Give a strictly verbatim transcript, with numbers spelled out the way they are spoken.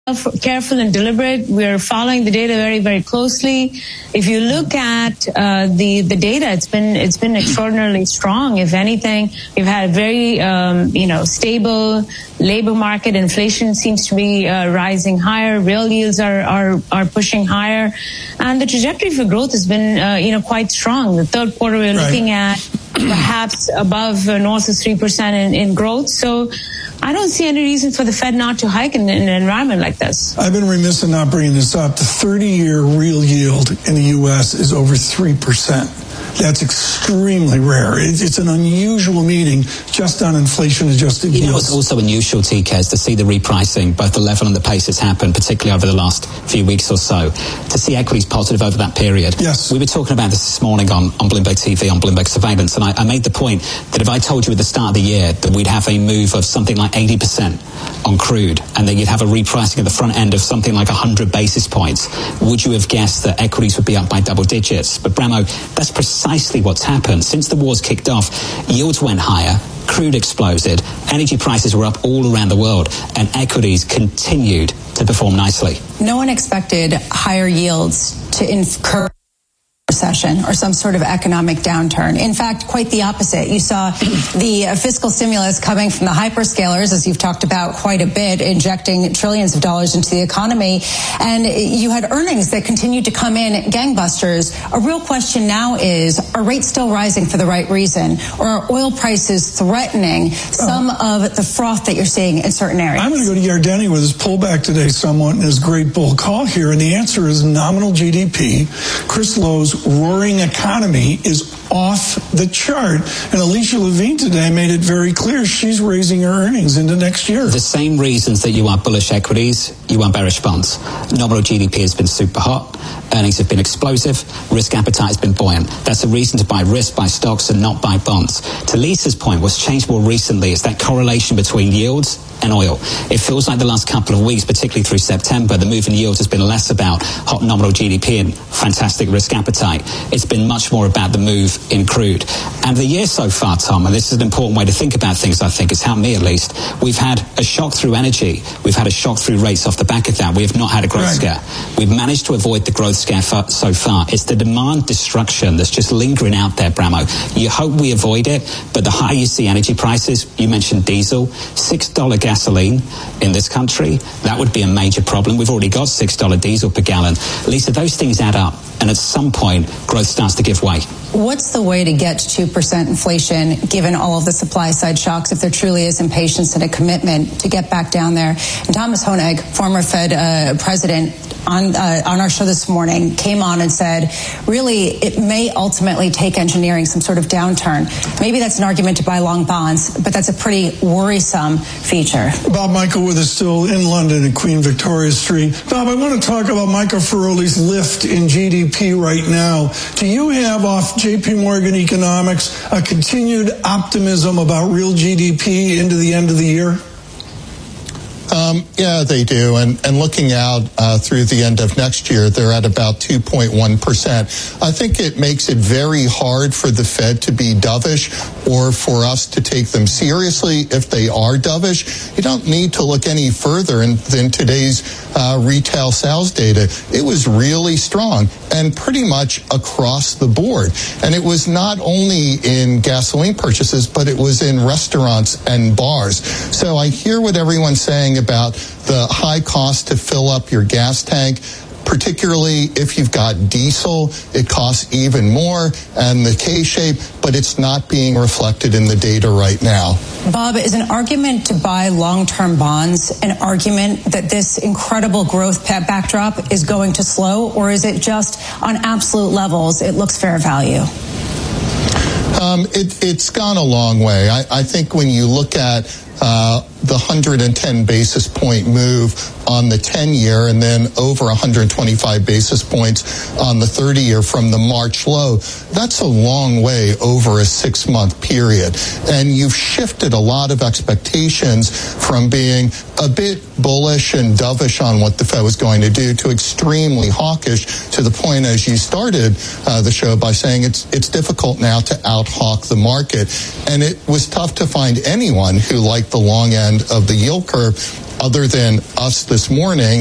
careful and deliberate. We're following the data very, very closely. If you look at uh, the the data, it's been it's been extraordinarily strong. If anything, we've had a very um, you know stable labor market. Inflation seems to be uh, rising higher. Real yields are, are are pushing higher, and the trajectory for growth has been uh, you know quite strong. The third quarter we're right. looking at perhaps above uh, north of three percent in, in growth. So I don't see any reason for the Fed not to hike in, in an environment like this. I've been remiss in not bringing this up. The thirty-year real yield in the U S is over three percent. That's extremely rare. It's an unusual meeting just on inflation-adjusted yields. You know what's also unusual, T K, is to see the repricing, both the level and the pace has happened, particularly over the last few weeks or so, to see equities positive over that period. Yes. We were talking about this this morning on, on Bloomberg T V, on Bloomberg Surveillance, and I, I made the point that if I told you at the start of the year that we'd have a move of something like eighty percent on crude, and then you'd have a repricing at the front end of something like one hundred basis points, would you have guessed that equities would be up by double digits? But Bramo, that's precisely what's happened. Since the war's kicked off, yields went higher, crude exploded, energy prices were up all around the world, and equities continued to perform nicely. No one expected higher yields to incur recession or some sort of economic downturn. In fact, quite the opposite. You saw the uh, fiscal stimulus coming from the hyperscalers, as you've talked about quite a bit, injecting trillions of dollars into the economy. And you had earnings that continued to come in gangbusters. A real question now is, are rates still rising for the right reason? Or are oil prices threatening some oh. of the froth that you're seeing in certain areas? I'm going to go to Yardeni with his pullback today somewhat and his great bull call here. And the answer is nominal G D P. Chris Lowe's roaring economy is off the chart. And Alicia Levine today made it very clear she's raising her earnings into next year. The same reasons that you are bullish equities, you are bearish bonds. Nominal G D P has been super hot. Earnings have been explosive. Risk appetite has been buoyant. That's a reason to buy risk, buy stocks, and not buy bonds. To Lisa's point, what's changed more recently is that correlation between yields and oil. It feels like the last couple of weeks, particularly through September, the move in yields has been less about hot nominal G D P and fantastic risk appetite. It's been much more about the move in crude. And the year so far, Tom, and this is an important way to think about things, I think, is how me at least, we've had a shock through energy. We've had a shock through rates off the back of that. We have not had a growth right. scare. We've managed to avoid the growth scare for, so far. It's the demand destruction that's just lingering out there, Bramo. You hope we avoid it, but the higher you see energy prices, you mentioned diesel, six dollars gasoline in this country, that would be a major problem. We've already got six dollars diesel per gallon. Lisa, those things add up, and at some point, growth starts to give way. What's the way to get to two percent inflation, given all of the supply-side shocks, if there truly is impatience and a commitment to get back down there? And Thomas Honig, former Fed uh, president, on uh, on our show this morning, came on and said, really, it may ultimately take engineering some sort of downturn. Maybe that's an argument to buy long bonds, but that's a pretty worrisome feature. Bob Michael with us still in London at Queen Victoria Street. Bob, I want to talk about Michael Feroli's lift in G D P right now. Do you have off J P Morgan Economics a continued optimism about real G D P into the end of the year? Um, yeah, they do. And, and looking out uh, through the end of next year, they're at about two point one percent. I think it makes it very hard for the Fed to be dovish or for us to take them seriously if they are dovish. You don't need to look any further in, than today's uh, retail sales data. It was really strong and pretty much across the board. And it was not only in gasoline purchases, but it was in restaurants and bars. So I hear what everyone's saying about the high cost to fill up your gas tank, particularly if you've got diesel. It costs even more, and the K-shape, but it's not being reflected in the data right now. Bob, is an argument to buy long-term bonds an argument that this incredible growth backdrop is going to slow, or is it just on absolute levels it looks fair value? Um, it, it's gone a long way. I, I think when you look at uh, the one hundred ten basis point move on the ten year and then over one hundred twenty-five basis points on the thirty year from the March low, that's a long way over a six month period. And you've shifted a lot of expectations from being a bit bullish and dovish on what the Fed was going to do to extremely hawkish, to the point, as you started uh, the show by saying it's it's difficult now to out-hawk the market. And it was tough to find anyone who liked the long end of the yield curve. other than us this morning.